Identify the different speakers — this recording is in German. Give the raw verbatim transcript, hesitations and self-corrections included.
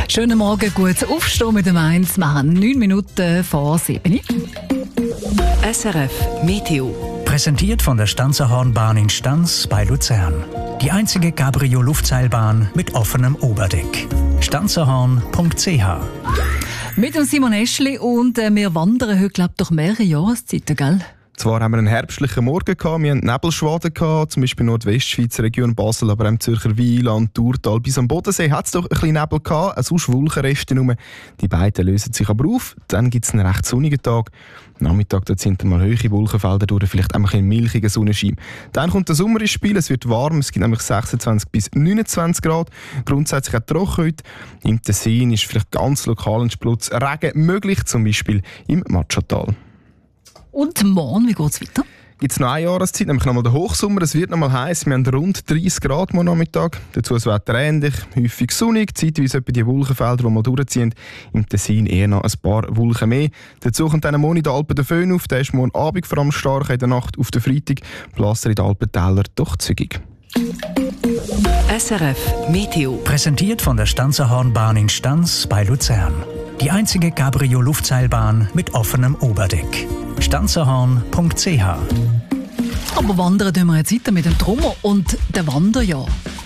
Speaker 1: Schönen Morgen, gutes Aufstehen mit dem eins. Wir haben neun Minuten vor sieben.
Speaker 2: S R F Meteo.
Speaker 3: Präsentiert von der Stanzerhornbahn in Stanz bei Luzern. Die einzige Cabrio-Luftseilbahn mit offenem Oberdeck. stanzerhorn punkt c h.
Speaker 1: Mit dem Simon Eschli und äh, wir wandern heute, glaube ich, durch mehrere Jahreszeiten, gell?
Speaker 4: Zwar haben wir einen herbstlichen Morgen gehabt, wir hatten Nebelschwaden gehabt, zum Beispiel in der Nordwestschweizer Region Basel, aber auch im Zürcher Wieland, Thurtal bis am Bodensee hat es doch ein bisschen Nebel gehabt, also sonst Wolkenreste nur. Die beiden lösen sich aber auf, dann gibt es einen recht sonnigen Tag. Am Nachmittag dort sind dann mal hohe Wolkenfelder durch, vielleicht auch ein bisschen milchiger Sonnenschein. Dann kommt der Sommer ins Spiel, es wird warm, es gibt nämlich sechsundzwanzig bis neunundzwanzig Grad, grundsätzlich auch trocken heute. Im Tessin ist vielleicht ganz lokal ein Splutz Regen möglich, zum Beispiel im Matschatal.
Speaker 1: Und morgen, wie geht es weiter?
Speaker 4: Gibt es noch eine Jahreszeit, nämlich nochmal den Hochsommer. Es wird nochmal heiß. Wir haben rund dreißig Grad am Nachmittag. Dazu das Wetter ähnlich, häufig sonnig, zeitweise etwa die Wolkenfelder, die mal durchziehen. Im Tessin eher noch ein paar Wolken mehr. Dazu kommt dann morgen in den Alpen der Föhn auf. Der ist morgen Abend vor allem stark, in der Nacht auf den Freitag. Bläst in den Alpentäler doch zügig.
Speaker 2: S R F Meteo.
Speaker 3: Präsentiert von der Stanzerhornbahn in Stanz bei Luzern. Die einzige Cabrio-Luftseilbahn mit offenem Oberdeck. stanzerhorn punkt c h.
Speaker 1: Aber wandern tun wir jetzt weiter mit dem Trommer und dem Wanderjahr.